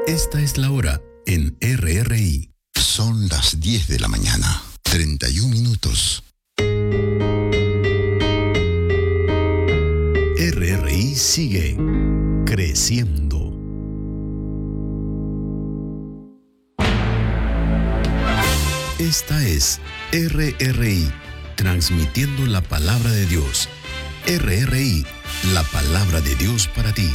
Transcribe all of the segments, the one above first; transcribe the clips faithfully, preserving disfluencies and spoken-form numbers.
Esta es la hora en R R I. Son las diez de la mañana, treinta y un minutos. R R I sigue creciendo. Esta es R R I, transmitiendo la palabra de Dios. R R I, la palabra de Dios para ti.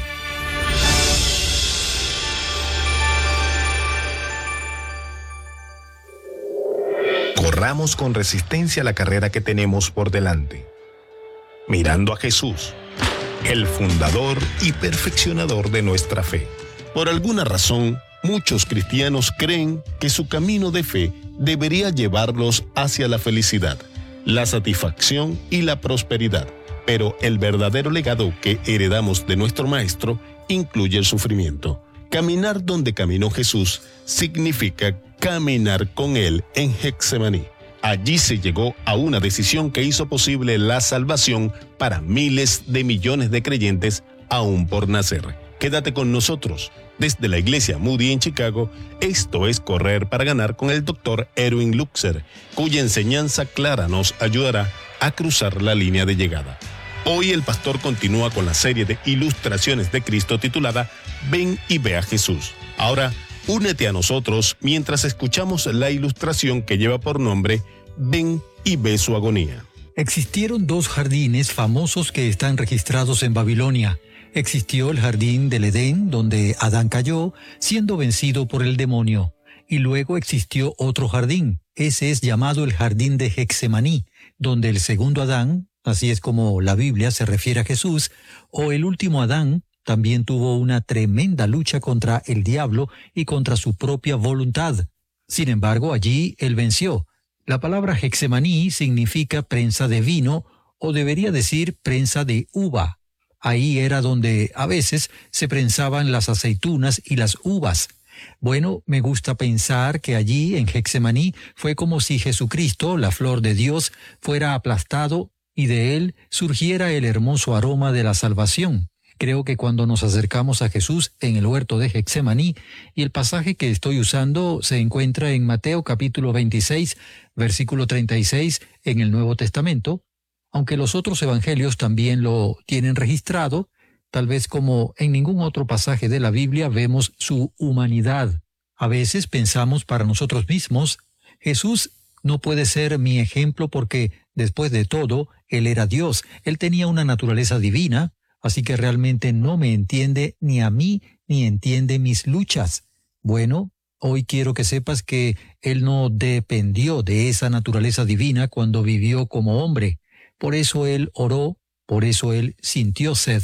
Corramos con resistencia la carrera que tenemos por delante, mirando a Jesús, el fundador y perfeccionador de nuestra fe. Por alguna razón, muchos cristianos creen que su camino de fe debería llevarlos hacia la felicidad, la satisfacción y la prosperidad. Pero el verdadero legado que heredamos de nuestro Maestro incluye el sufrimiento. Caminar donde caminó Jesús significa caminar con Él en Getsemaní. Allí se llegó a una decisión que hizo posible la salvación para miles de millones de creyentes aún por nacer. Quédate con nosotros. Desde la iglesia Moody en Chicago, esto es Correr para Ganar con el doctor Erwin Luxer, cuya enseñanza clara nos ayudará a cruzar la línea de llegada. Hoy el pastor continúa con la serie de ilustraciones de Cristo titulada Ven y ve a Jesús. Ahora, únete a nosotros mientras escuchamos la ilustración que lleva por nombre Ven y ve su agonía. Existieron dos jardines famosos que están registrados en Babilonia. Existió el jardín del Edén, donde Adán cayó, siendo vencido por el demonio. Y luego existió otro jardín. Ese es llamado el jardín de Getsemaní, donde el segundo Adán, así es como la Biblia se refiere a Jesús, o el último Adán, también tuvo una tremenda lucha contra el diablo y contra su propia voluntad. Sin embargo, allí él venció. La palabra Getsemaní significa prensa de vino, o debería decir prensa de uva. Ahí era donde a veces se prensaban las aceitunas y las uvas. Bueno, me gusta pensar que allí en Getsemaní fue como si Jesucristo, la flor de Dios, fuera aplastado y de él surgiera el hermoso aroma de la salvación. Creo que cuando nos acercamos a Jesús en el huerto de Getsemaní, y el pasaje que estoy usando se encuentra en Mateo capítulo veintiséis, versículo treinta y seis, en el Nuevo Testamento, aunque los otros evangelios también lo tienen registrado, tal vez como en ningún otro pasaje de la Biblia vemos su humanidad. A veces pensamos para nosotros mismos, Jesús no puede ser mi ejemplo porque, después de todo, Él era Dios, Él tenía una naturaleza divina, así que realmente no me entiende ni a mí ni entiende mis luchas. Bueno, hoy quiero que sepas que Él no dependió de esa naturaleza divina cuando vivió como hombre. Por eso Él oró, por eso Él sintió sed.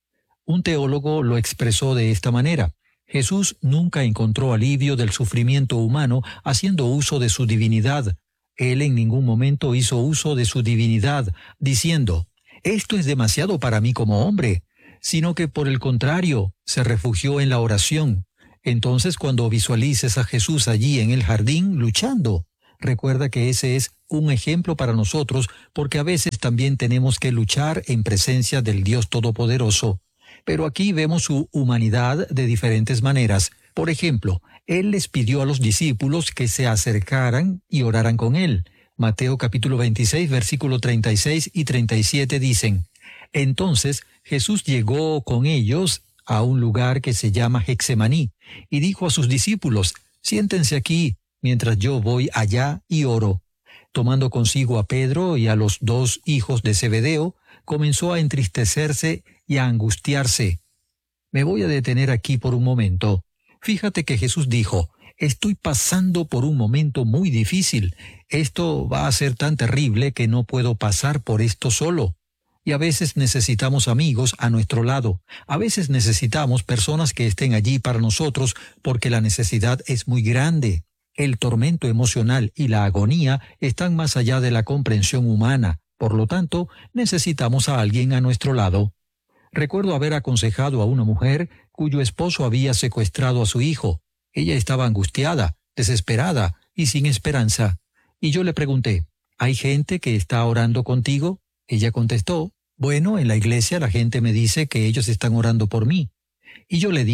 Un teólogo lo expresó de esta manera: Jesús nunca encontró alivio del sufrimiento humano haciendo uso de su divinidad. Él en ningún momento hizo uso de su divinidad, diciendo, esto es demasiado para mí como hombre, sino que por el contrario, se refugió en la oración. Entonces, cuando visualices a Jesús allí en el jardín luchando, recuerda que ese es un ejemplo para nosotros, porque a veces también tenemos que luchar en presencia del Dios Todopoderoso. Pero aquí vemos su humanidad de diferentes maneras. Por ejemplo, Él les pidió a los discípulos que se acercaran y oraran con Él. Mateo capítulo veintiséis, versículo treinta y seis y treinta y siete dicen, entonces Jesús llegó con ellos a un lugar que se llama Getsemaní, y dijo a sus discípulos, siéntense aquí, mientras yo voy allá y oro. Tomando consigo a Pedro y a los dos hijos de Zebedeo, comenzó a entristecerse y a angustiarse. Me voy a detener aquí por un momento. Fíjate que Jesús dijo, estoy pasando por un momento muy difícil. Esto va a ser tan terrible que no puedo pasar por esto solo. Y a veces necesitamos amigos a nuestro lado. A veces necesitamos personas que estén allí para nosotros porque la necesidad es muy grande. El tormento emocional y la agonía están más allá de la comprensión humana. Por lo tanto, necesitamos a alguien a nuestro lado. Recuerdo haber aconsejado a una mujer cuyo esposo había secuestrado a su hijo. Ella estaba angustiada, desesperada y sin esperanza. Y yo le pregunté, ¿hay gente que está orando contigo? Ella contestó, bueno, en la iglesia la gente me dice que ellos están orando por mí. Y yo le dije,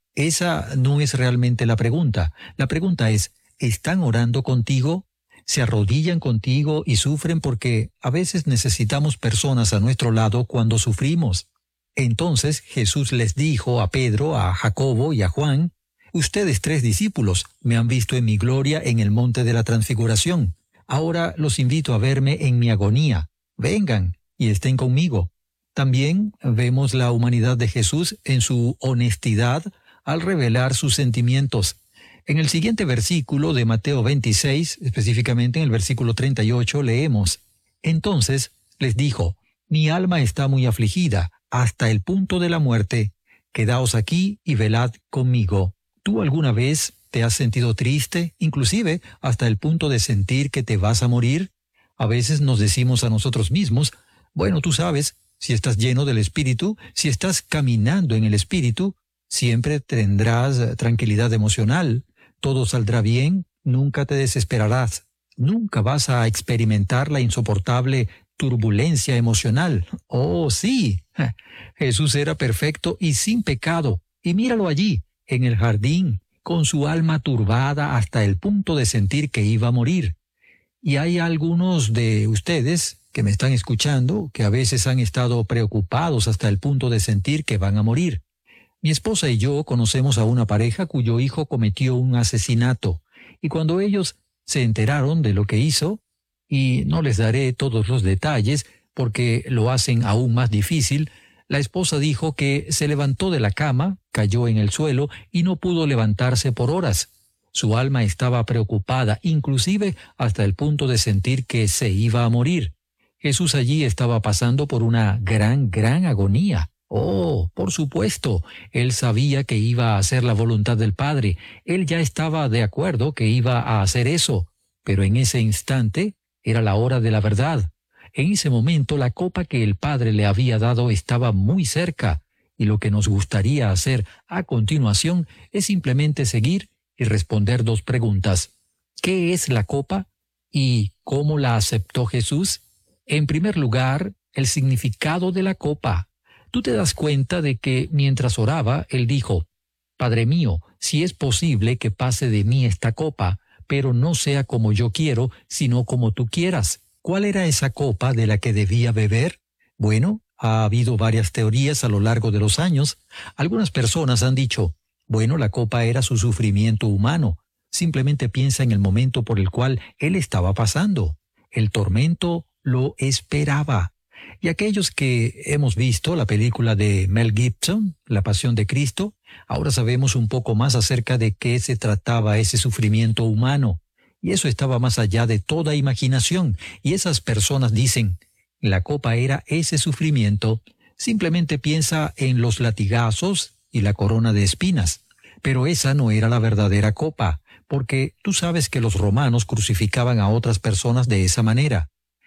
Esa no es realmente la pregunta. La pregunta es, ¿están orando contigo? ¿Se arrodillan contigo y sufren? Porque a veces necesitamos personas a nuestro lado cuando sufrimos. Entonces Jesús les dijo a Pedro, a Jacobo y a Juan, ustedes tres discípulos me han visto en mi gloria en el monte de la transfiguración. Ahora los invito a verme en mi agonía. Vengan y estén conmigo. También vemos la humanidad de Jesús en su honestidad al revelar sus sentimientos. En el siguiente versículo de Mateo veintiséis, específicamente en el versículo treinta y ocho, leemos, entonces les dijo, mi alma está muy afligida, hasta el punto de la muerte. Quedaos aquí y velad conmigo. ¿Tú alguna vez te has sentido triste, inclusive hasta el punto de sentir que te vas a morir? A veces nos decimos a nosotros mismos, bueno, tú sabes, si estás lleno del Espíritu, si estás caminando en el Espíritu, siempre tendrás tranquilidad emocional, todo saldrá bien, nunca te desesperarás, nunca vas a experimentar la insoportable turbulencia emocional. Oh, sí, Jesús era perfecto y sin pecado, y míralo allí, en el jardín, con su alma turbada hasta el punto de sentir que iba a morir. Y hay algunos de ustedes que me están escuchando que a veces han estado preocupados hasta el punto de sentir que van a morir. Mi esposa y yo conocemos a una pareja cuyo hijo cometió un asesinato, y cuando ellos se enteraron de lo que hizo, y no les daré todos los detalles porque lo hacen aún más difícil, la esposa dijo que se levantó de la cama, cayó en el suelo y no pudo levantarse por horas. Su alma estaba preocupada, inclusive hasta el punto de sentir que se iba a morir. Jesús allí estaba pasando por una gran, gran agonía. Oh, por supuesto, él sabía que iba a hacer la voluntad del Padre. Él ya estaba de acuerdo que iba a hacer eso. Pero en ese instante era la hora de la verdad. En ese momento la copa que el Padre le había dado estaba muy cerca. Y lo que nos gustaría hacer a continuación es simplemente seguir y responder dos preguntas. ¿Qué es la copa? ¿Y cómo la aceptó Jesús? En primer lugar, el significado de la copa. Tú te das cuenta de que mientras oraba, él dijo, Padre mío, si es posible que pase de mí esta copa, pero no sea como yo quiero, sino como tú quieras. ¿Cuál era esa copa de la que debía beber? Bueno, ha habido varias teorías a lo largo de los años. Algunas personas han dicho, bueno, la copa era su sufrimiento humano. Simplemente piensa en el momento por el cual él estaba pasando. El tormento lo esperaba. Y aquellos que hemos visto la película de Mel Gibson, La Pasión de Cristo, ahora sabemos un poco más acerca de qué se trataba ese sufrimiento humano. Y eso estaba más allá de toda imaginación. Y esas personas dicen, la copa era ese sufrimiento. Simplemente piensa en los latigazos y la corona de espinas. Pero esa no era la verdadera copa, porque tú sabes que los romanos crucificaban a otras personas de esa manera.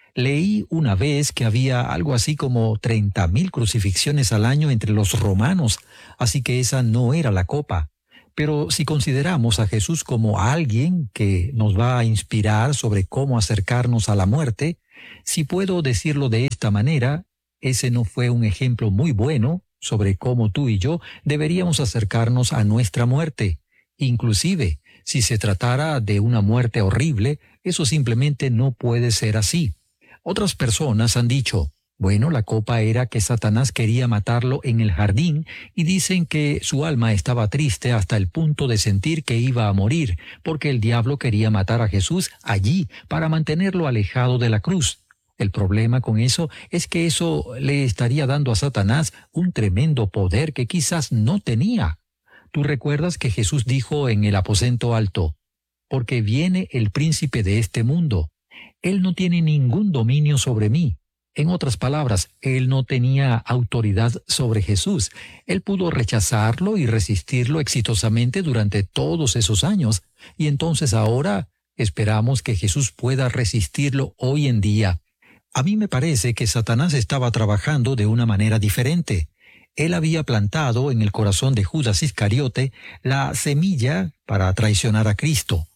Leí una vez que había algo así como treinta mil crucifixiones al año entre los romanos, así que esa no era la copa. Pero si consideramos a Jesús como alguien que nos va a inspirar sobre cómo acercarnos a la muerte, si puedo decirlo de esta manera, ese no fue un ejemplo muy bueno sobre cómo tú y yo deberíamos acercarnos a nuestra muerte. Inclusive, si se tratara de una muerte horrible, eso simplemente no puede ser así. Otras personas han dicho, bueno, la copa era que Satanás quería matarlo en el jardín y dicen que su alma estaba triste hasta el punto de sentir que iba a morir, porque el diablo quería matar a Jesús allí para mantenerlo alejado de la cruz. El problema con eso es que eso le estaría dando a Satanás un tremendo poder que quizás no tenía. ¿Tú recuerdas que Jesús dijo en el aposento alto, porque viene el príncipe de este mundo? Él no tiene ningún dominio sobre mí. En otras palabras, él no tenía autoridad sobre Jesús. Él pudo rechazarlo y resistirlo exitosamente durante todos esos años. Y entonces ahora esperamos que Jesús pueda resistirlo hoy en día. A mí me parece que Satanás estaba trabajando de una manera diferente. Él había plantado en el corazón de Judas Iscariote la semilla para traicionar a Cristo.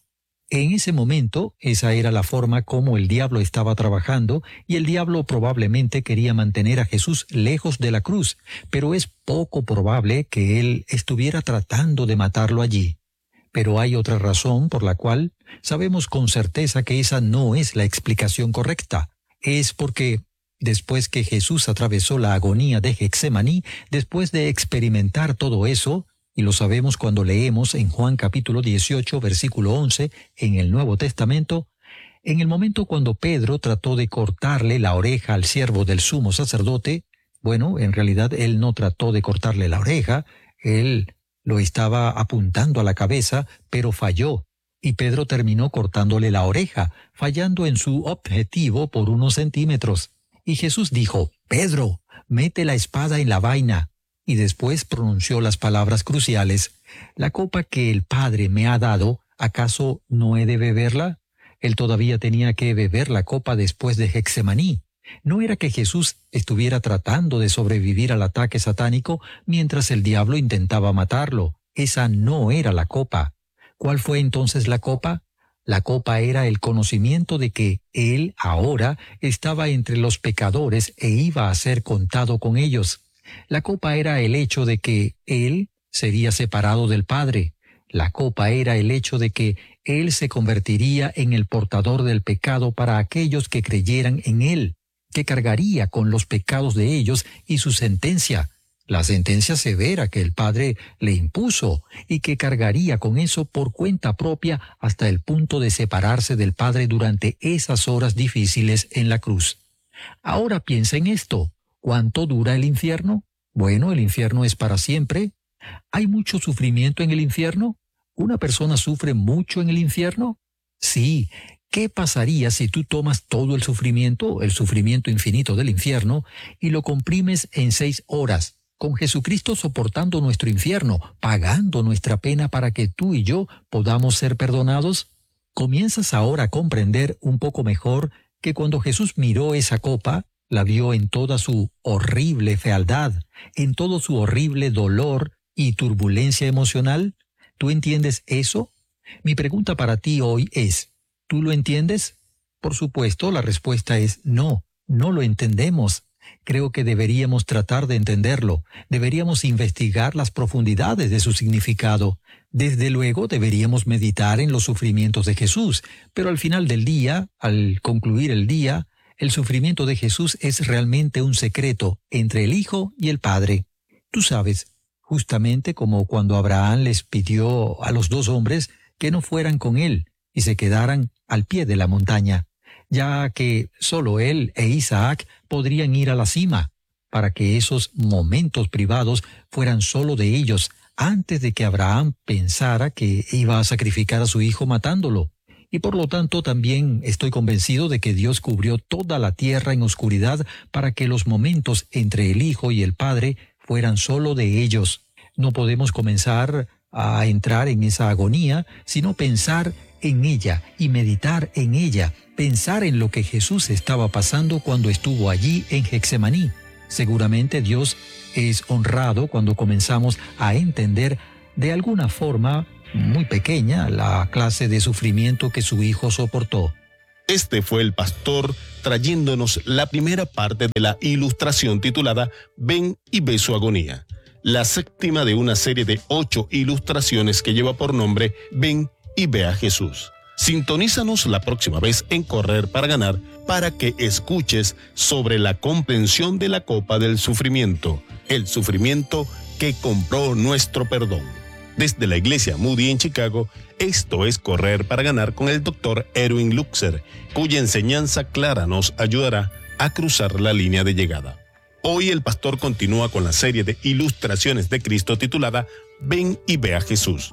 En ese momento, esa era la forma como el diablo estaba trabajando, y el diablo probablemente quería mantener a Jesús lejos de la cruz, pero es poco probable que él estuviera tratando de matarlo allí. Pero hay otra razón por la cual sabemos con certeza que esa no es la explicación correcta. Es porque después que Jesús atravesó la agonía de Getsemaní, después de experimentar todo eso, y lo sabemos cuando leemos en Juan capítulo dieciocho, versículo once, en el Nuevo Testamento, en el momento cuando Pedro trató de cortarle la oreja al siervo del sumo sacerdote, bueno, en realidad él no trató de cortarle la oreja, él lo estaba apuntando a la cabeza, pero falló, y Pedro terminó cortándole la oreja, fallando en su objetivo por unos centímetros. Y Jesús dijo, «Pedro, mete la espada en la vaina». Y después pronunció las palabras cruciales, «La copa que el Padre me ha dado, ¿acaso no he de beberla?». Él todavía tenía que beber la copa después de Getsemaní. No era que Jesús estuviera tratando de sobrevivir al ataque satánico mientras el diablo intentaba matarlo. Esa no era la copa. ¿Cuál fue entonces la copa? La copa era el conocimiento de que él ahora estaba entre los pecadores e iba a ser contado con ellos. La copa era el hecho de que él sería separado del Padre. La copa era el hecho de que él se convertiría en el portador del pecado para aquellos que creyeran en él, que cargaría con los pecados de ellos y su sentencia, la sentencia severa que el Padre le impuso, y que cargaría con eso por cuenta propia hasta el punto de separarse del Padre durante esas horas difíciles en la cruz. Ahora piensa en esto. ¿Cuánto dura el infierno? Bueno, el infierno es para siempre. ¿Hay mucho sufrimiento en el infierno? ¿Una persona sufre mucho en el infierno? Sí. ¿Qué pasaría si tú tomas todo el sufrimiento, el sufrimiento infinito del infierno, y lo comprimes en seis horas, con Jesucristo soportando nuestro infierno, pagando nuestra pena para que tú y yo podamos ser perdonados? ¿Comienzas ahora a comprender un poco mejor que cuando Jesús miró esa copa, la vio en toda su horrible fealdad, en todo su horrible dolor y turbulencia emocional? ¿Tú entiendes eso? Mi pregunta para ti hoy es, ¿tú lo entiendes? Por supuesto, la respuesta es no, no lo entendemos. Creo que deberíamos tratar de entenderlo, deberíamos investigar las profundidades de su significado. Desde luego deberíamos meditar en los sufrimientos de Jesús, pero al final del día, al concluir el día, el sufrimiento de Jesús es realmente un secreto entre el Hijo y el Padre. Tú sabes, justamente como cuando Abraham les pidió a los dos hombres que no fueran con él y se quedaran al pie de la montaña, ya que solo él e Isaac podrían ir a la cima, para que esos momentos privados fueran solo de ellos, antes de que Abraham pensara que iba a sacrificar a su hijo matándolo. Y por lo tanto también estoy convencido de que Dios cubrió toda la tierra en oscuridad para que los momentos entre el Hijo y el Padre fueran solo de ellos. No podemos comenzar a entrar en esa agonía, sino pensar en ella y meditar en ella, pensar en lo que Jesús estaba pasando cuando estuvo allí en Getsemaní. Seguramente Dios es honrado cuando comenzamos a entender de alguna forma muy pequeña la clase de sufrimiento que su Hijo soportó. Este fue el pastor trayéndonos la primera parte de la ilustración titulada Ven y ve su agonía, la séptima de una serie de ocho ilustraciones que lleva por nombre Ven y ve a Jesús. Sintonízanos la próxima vez en Correr para Ganar para que escuches sobre la comprensión de la copa del sufrimiento, el sufrimiento que compró nuestro perdón. Desde la iglesia Moody en Chicago, esto es Correr para Ganar con el doctor Erwin Luxer, cuya enseñanza clara nos ayudará a cruzar la línea de llegada. Hoy el pastor continúa con la serie de ilustraciones de Cristo titulada Ven y ve a Jesús.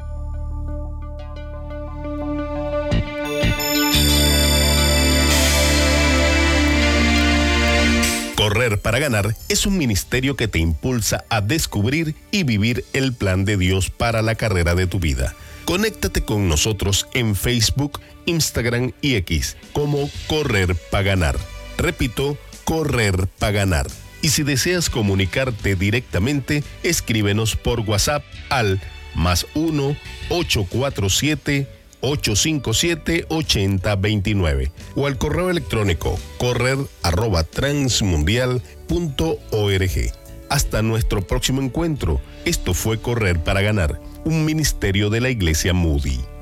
Correr para Ganar es un ministerio que te impulsa a descubrir y vivir el plan de Dios para la carrera de tu vida. Conéctate con nosotros en Facebook, Instagram y X como Correr para Ganar. Repito, Correr para Ganar. Y si deseas comunicarte directamente, escríbenos por WhatsApp al más uno ocho cuatro siete, ocho cinco siete, ocho cero dos nueve o al correo electrónico correr arroba transmundial punto org. Hasta nuestro próximo encuentro. Esto fue Correr para Ganar, un ministerio de la Iglesia Moody.